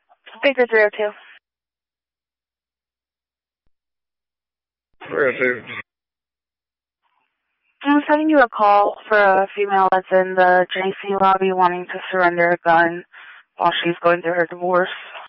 Baker 302. 302. I'm sending you a call for a female that's in the JC lobby wanting to surrender a gun while she's going through her divorce.